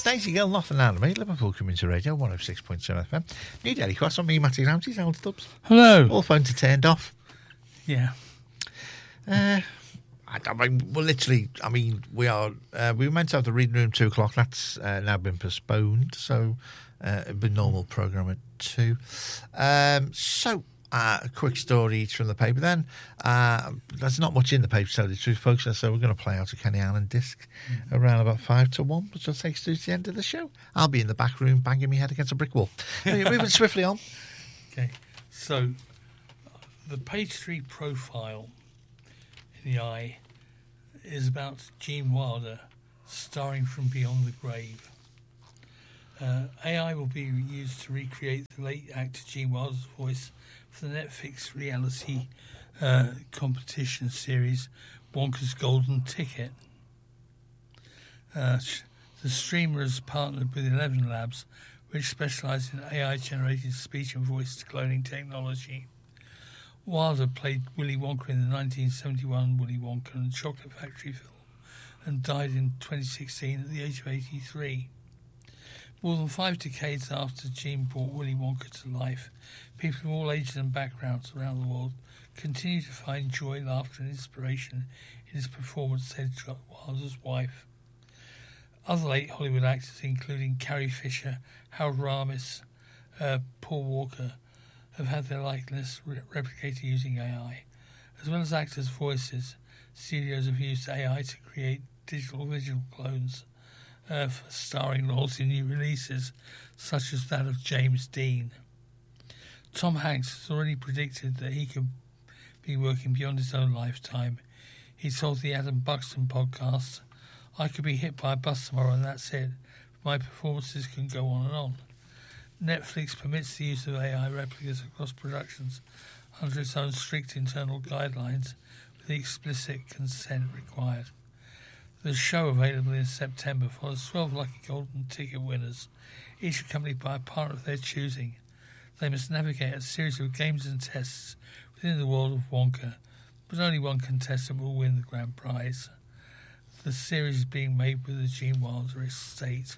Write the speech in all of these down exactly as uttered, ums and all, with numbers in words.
Stacey Gill, nothing out of me. Liverpool Community Radio, one oh six point seven F M. New Daily Cross on me, Matty Ramsey, Alan Stubbs. Hello. All phones are turned off. Yeah. Uh, I, I mean, well, literally, I mean, we are, uh, we were meant to have the reading room two o'clock. That's uh, now been postponed, so uh, it'll be normal programme at two. Um, so, uh, a quick story each from the paper then. Uh, there's not much in the paper, to tell you the truth, folks, so we're going to play out a Kenny Allen disc mm-hmm. around about five to one, which will take us to the end of the show. I'll be in the back room banging my head against a brick wall. Moving swiftly on. Okay, so the page three profile in the Eye is about Gene Wilder, starring from Beyond the Grave. Uh, A I will be used to recreate the late actor Gene Wilder's voice for the Netflix reality uh, competition series Wonka's Golden Ticket. Uh, the streamer has partnered with Eleven Labs, which specialise in A I-generated speech and voice cloning technology. Wilder played Willy Wonka in the nineteen seventy-one Willy Wonka and the Chocolate Factory film and died in twenty sixteen at the age of eighty-three. More than five decades after Gene brought Willy Wonka to life, people of all ages and backgrounds around the world continue to find joy, laughter and inspiration in his performance, said Wilder's wife. Other late Hollywood actors, including Carrie Fisher, Harold Ramis, uh, Paul Walker, have had their likeness re- replicated using A I. As well as actors' voices, studios have used A I to create digital visual clones uh, for starring roles in new releases, such as that of James Dean. Tom Hanks has already predicted that he could be working beyond his own lifetime. He told the Adam Buxton podcast, "I could be hit by a bus tomorrow and that's it. My performances can go on and on." Netflix permits the use of A I replicas across productions under its own strict internal guidelines with the explicit consent required. The show, available in September, follows twelve lucky golden ticket winners, each accompanied by a partner of their choosing. They must navigate a series of games and tests within the world of Wonka, but only one contestant will win the grand prize. The series is being made with the Gene Wilder estate.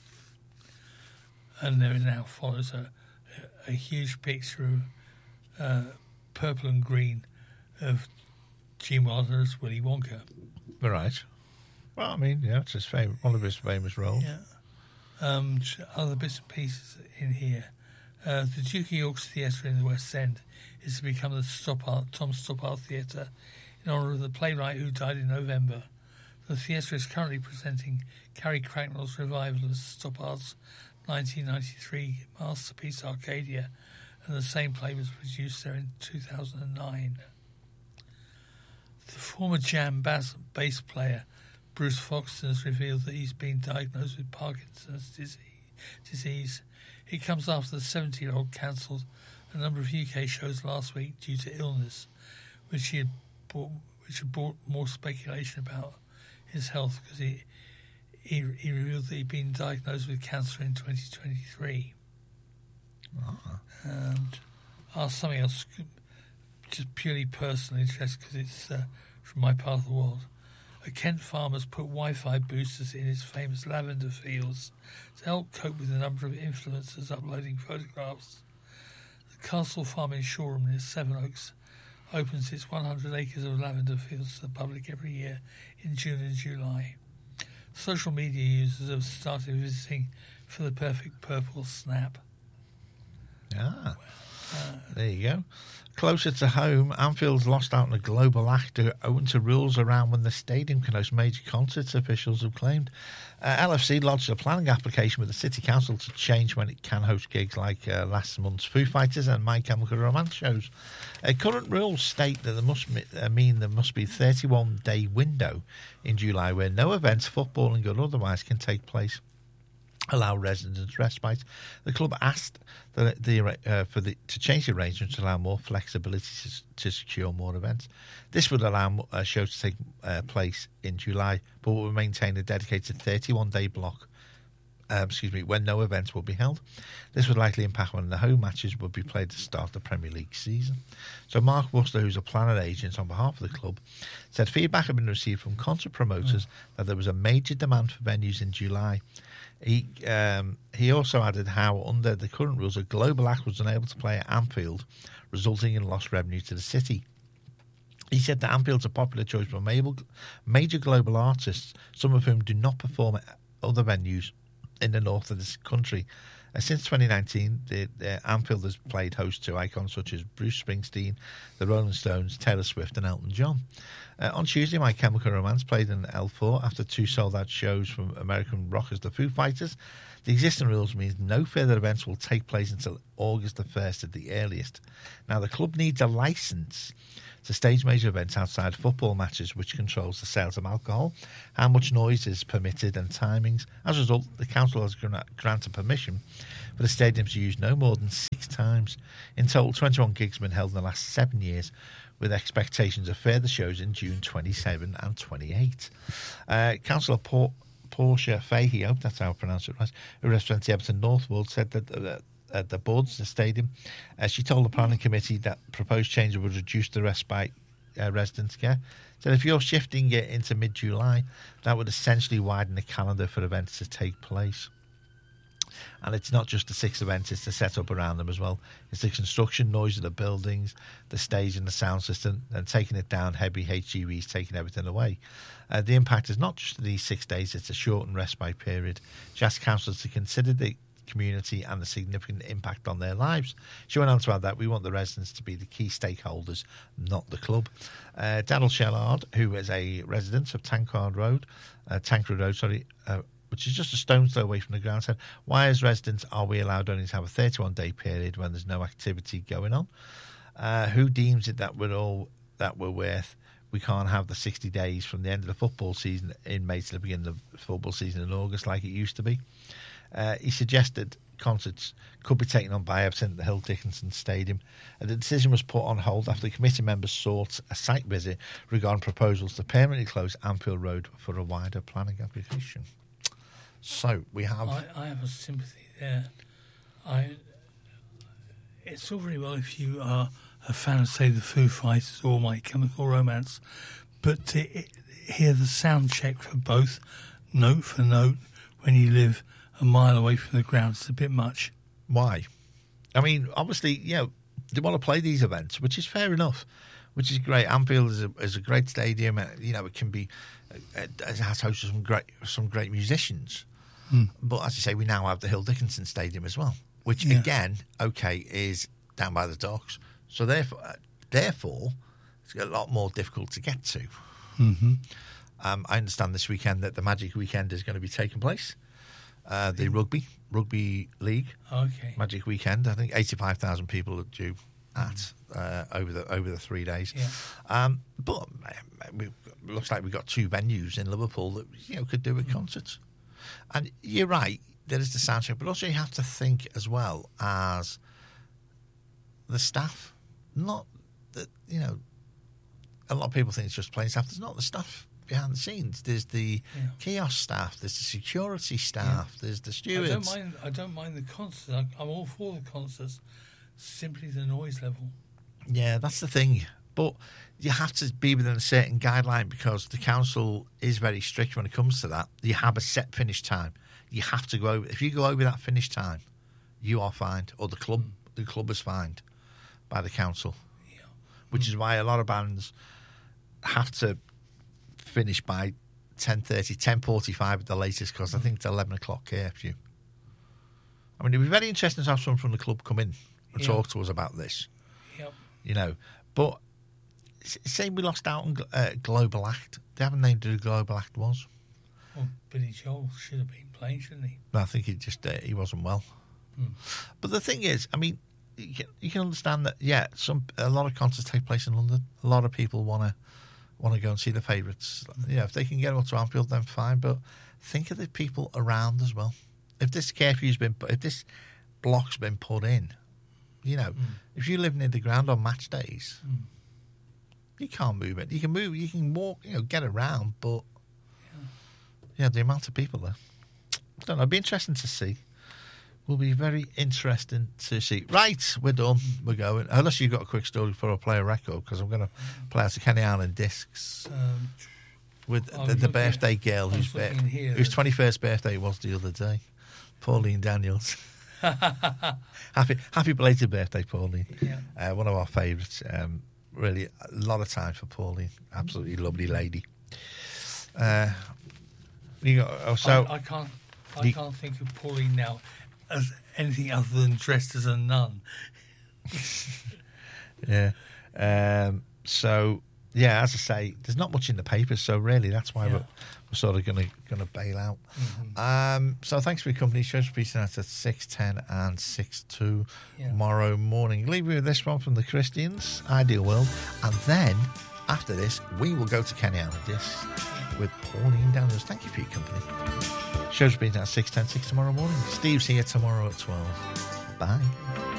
And there now follows a, a, a huge picture of uh, purple and green of Gene Wilder as Willy Wonka. Right. Well, I mean, yeah, it's his favourite, one of his famous roles. Yeah. Um, other bits and pieces in here. Uh, the Duke of York's Theatre in the West End is to become the Stoppard, Tom Stoppard Theatre in honour of the playwright who died in November. The theatre is currently presenting Carrie Cracknell's revival of Stoppard's nineteen ninety-three masterpiece Arcadia, and the same play was produced there in two thousand nine. The former Jam bass, bass player Bruce Foxton has revealed that he's been diagnosed with Parkinson's disease. It comes after the seventy-year-old cancelled a number of U K shows last week due to illness, which he had brought, which had brought more speculation about his health, because he He, he revealed that he'd been diagnosed with cancer in twenty twenty-three. Oh. And asked something else, just purely personal interest, because it's uh, from my part of the world. A Kent farmer has put Wi-Fi boosters in his famous lavender fields to help cope with the number of influencers uploading photographs. The Castle Farm in Shoreham near Sevenoaks opens its one hundred acres of lavender fields to the public every year in June and July. Social media users have started visiting for the perfect purple snap. Ah, uh, there you go. Closer to home, Anfield's lost out on a global actor owing to rules around when the stadium can host major concerts, officials have claimed. Uh, L F C lodged a planning application with the City Council to change when it can host gigs like uh, last month's Foo Fighters and My Chemical Romance shows. Uh, current rules state that there must uh, mean there must be a thirty-one day window in July where no events, footballing or otherwise, can take place. Allow residents respite. The club asked the, the, uh, for the to change the arrangement to allow more flexibility to, to secure more events. This would allow uh, shows to take uh, place in July, but will maintain a dedicated thirty-one day block Um, excuse me, when no events will be held. This would likely impact when the home matches would be played to start the Premier League season. So Mark Worcester, who's a planning agent on behalf of the club, said feedback had been received from concert promoters mm. that there was a major demand for venues in July. He um, he also added how under the current rules a global act was unable to play at Anfield, resulting in lost revenue to the city. He said that Anfield's a popular choice for major global artists, some of whom do not perform at other venues in the north of this country. Uh, since twenty nineteen, the, the Anfield has played host to icons such as Bruce Springsteen, the Rolling Stones, Taylor Swift and Elton John. Uh, on Tuesday, My Chemical Romance played in L four after two sold-out shows from American rockers the Foo Fighters. The existing rules means no further events will take place until August the first at the earliest. Now, the club needs a licence to stage major events outside football matches, which controls the sales of alcohol, how much noise is permitted and timings. As a result, the council has granted permission for the stadium to use no more than six times. In total, twenty-one gigs have been held in the last seven years, with expectations of further shows in June twenty-seven and twenty-eight. Uh, Councillor Por- Portia Fahey, I hope that's how I pronounce it right, who represents the Everton North Ward, said that uh, at the boards, the stadium. Uh, she told the planning committee that proposed changes would reduce the respite uh, residents' care. So if you're shifting it into mid-July, that would essentially widen the calendar for events to take place. And it's not just the six events, it's the setup around them as well. It's the construction, noise of the buildings, the stage and the sound system, and taking it down, heavy H G Vs, taking everything away. Uh, the impact is not just these six days, it's a shortened respite period. She asked councillors to consider the community and the significant impact on their lives. She went on to add that we want the residents to be the key stakeholders, not the club. Uh, Daniel Shellard, who is a resident of Tankard Road, uh, Tankard Road, sorry, uh, which is just a stone's throw away from the ground, said, why as residents are we allowed only to have a thirty-one day period when there's no activity going on? Uh, who deems it that we're all that we're worth? We can't have the sixty days from the end of the football season in May to the beginning of the football season in August like it used to be. Uh, he suggested concerts could be taken on by Everton at the Hill Dickinson Stadium. And the decision was put on hold after the committee members sought a site visit regarding proposals to permanently close Anfield Road for a wider planning application. So we have... I, I have a sympathy there. I. It's all very well if you are a fan of, say, the Foo Fighters or My Chemical Romance, but to hear the sound check for both, note for note, when you live a mile away from the ground, it's a bit much. Why? I mean, obviously, you know, they want to play these events, which is fair enough, which is great. Anfield is a, is a great stadium. You know, it can be, it has hosted some great some great musicians. Hmm. But as you say, we now have the Hill Dickinson Stadium as well, which yeah. again, okay, is down by the docks. So therefore, therefore, it's a lot more difficult to get to. Mm-hmm. Um, I understand this weekend that the Magic Weekend is going to be taking place. Uh, the rugby, rugby league, okay. Magic Weekend. I think eighty-five thousand people are due at uh, over the over the three days. Yeah. Um, but it looks like we've got two venues in Liverpool that you know could do with mm. concerts. And you're right, there is the soundtrack, but also you have to think as well as the staff. Not that you know, a lot of people think it's just plain staff. There's not the staff behind the scenes. There's the yeah. kiosk staff, there's the security staff, yeah. there's the stewards. I don't mind, I don't mind the concerts. I'm all for the concerts, simply the noise level. Yeah, that's the thing. But you have to be within a certain guideline because the council is very strict when it comes to that. You have a set finish time. You have to go over. If you go over that finish time, you are fined, or the club, mm. the club is fined by the council. Yeah. Which mm. is why a lot of bands have to finish by ten thirty, ten forty-five at the latest, because I think it's eleven o'clock curfew. I mean, it'd be very interesting to have someone from the club come in and yeah. talk to us about this. Yep. You know, but say we lost out on uh, Global Act. They haven't named who the Global Act was. Well, Billy Joel should have been playing, shouldn't he? I think he just uh, he wasn't well. Mm. But the thing is, I mean, you can, you can understand that. Yeah, some a lot of concerts take place in London. A lot of people want to. want to go and see the favourites. Yeah, if they can get up to Anfield, then fine. But think of the people around as well. If this curfew's been, if this block's been put in, you know, mm. if you live near the ground on match days, mm. you can't move it. You can move, you can walk, you know, get around, but yeah, yeah the amount of people there. don't know. It'd be interesting to see. Will be very interesting to see. Right, we're done. We're going. Unless you've got a quick story before I play a record, because I'm going to play out the Kenny Island discs Um, with I the, was the looking birthday at- girl I whose, was looking bir- here whose that- twenty-first birthday was the other day. Pauline Daniels. happy happy belated birthday, Pauline. Yeah. Uh, one of our favourites. Um, really, a lot of time for Pauline. Absolutely lovely lady. Uh, you got, oh, so I, I can't. I You- can't think of Pauline now as anything other than dressed as a nun. yeah. Um, so yeah, as I say, there's not much in the papers, so really that's why Yeah. we're, we're sort of going to going to bail out. Mm-hmm. Um, so thanks for your company. Shows repeating at six ten and six two Yeah. tomorrow morning. Leave you with this one from the Christians, Ideal World, and then after this we will go to Kenny Island Discs with Pauline Daniels. Thank you for your company. Shows repeating at six ten, six tomorrow morning. Steve's here tomorrow at twelve. Bye.